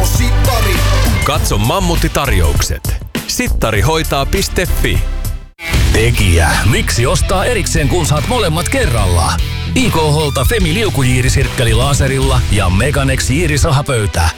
Sittari. Katso Mammutti-tarjoukset. Sittarihoitaa.fi. Tekijä. Miksi ostaa erikseen, kun saat molemmat kerralla? IKH:lta Femi liukujiirisirkkeli laserilla ja Meganex jiirisahapöytä.